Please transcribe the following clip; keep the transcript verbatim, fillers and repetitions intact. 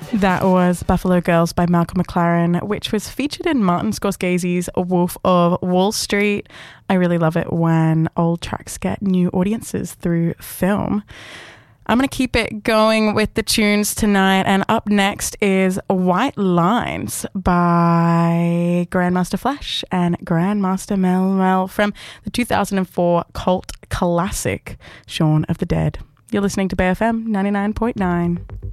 That was Buffalo Girls by Malcolm McLaren, which was featured in Martin Scorsese's Wolf of Wall Street. I really love it when old tracks get new audiences through film. I'm going to keep it going with the tunes tonight, and up next is White Lines by Grandmaster Flash and Grandmaster Mel Mel from the two thousand four cult classic Shaun of the Dead. You're listening to Bay F M ninety-nine point nine.